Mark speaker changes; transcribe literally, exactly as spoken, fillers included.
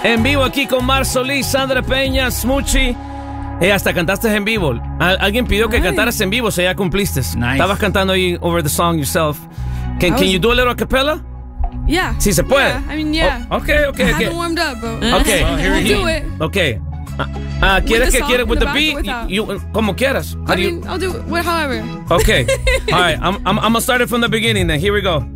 Speaker 1: En vivo aquí con Mar Solís, Sandra Peña, Smoochie. Eh, hasta cantaste en vivo. Al alguien pidió que
Speaker 2: Nice.
Speaker 1: cantaras en vivo, o sea, ya cumpliste.
Speaker 3: Nice.
Speaker 1: Estabas cantando ahí over the song yourself. Can,
Speaker 2: I
Speaker 1: can
Speaker 2: was-
Speaker 1: you do a little a cappella?
Speaker 2: Yeah.
Speaker 1: Sí se puede.
Speaker 2: Yeah, I mean, yeah.
Speaker 1: Oh, okay, okay,
Speaker 2: I
Speaker 1: okay.
Speaker 2: haven't warmed up, but
Speaker 1: Okay.
Speaker 3: Oh, here
Speaker 2: I'll
Speaker 3: he
Speaker 2: do
Speaker 3: is.
Speaker 2: it.
Speaker 1: Okay. Ah, ah, ¿quieres
Speaker 2: the
Speaker 1: que
Speaker 2: song
Speaker 1: quieres
Speaker 2: in
Speaker 1: with
Speaker 2: the
Speaker 1: the
Speaker 2: back or
Speaker 1: beat?
Speaker 2: without?
Speaker 1: You, you- como quieras. How
Speaker 2: I
Speaker 1: do you?
Speaker 2: mean, I'll do it wh- however.
Speaker 1: Okay. All right. I'm, I'm, I'm gonna start it from the beginning then. Here we go.